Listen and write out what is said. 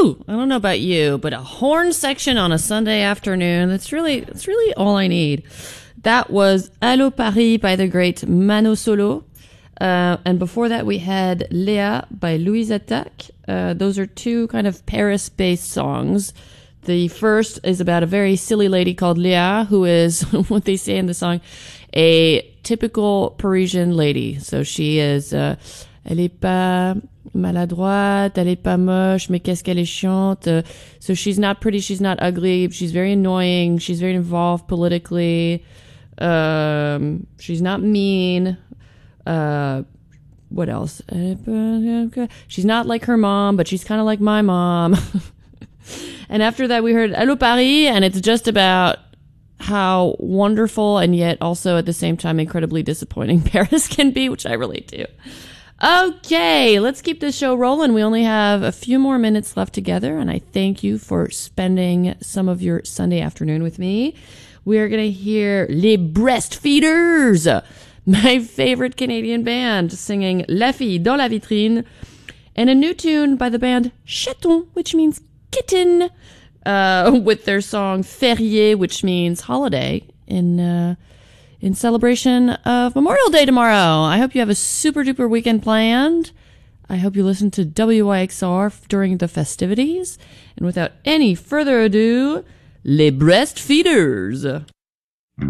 Whew, I don't know about you, but a horn section on a Sunday afternoon, that's really all I need. That was Allô Paris by the great Mano Solo. And before that, we had Léa by Louise Attaque. Those are two kind of Paris-based songs. The first is about a very silly lady called Léa, who is, what they say in the song, a typical Parisian lady. So she is, elle est pas maladroite, elle est pas moche, mais qu'est-ce qu'elle est chiante. So she's not pretty, she's not ugly, she's very annoying, she's very involved politically. She's not mean. What else? She's not like her mom, but she's kind of like my mom. And after that, we heard Allô Paris, and it's just about how wonderful and yet also at the same time incredibly disappointing Paris can be, which I relate to. Okay, let's keep this show rolling. We only have a few more minutes left together, and I thank you for spending some of your Sunday afternoon with me. We are going to hear Les Breastfeeders, my favorite Canadian band, singing La Fille dans la Vitrine, and a new tune by the band Chaton, which means kitten, with their song Férié, which means holiday, in celebration of Memorial Day tomorrow. I hope you have a super duper weekend planned. I hope you listen to WYXR during the festivities. And without any further ado, Les Breastfeeders.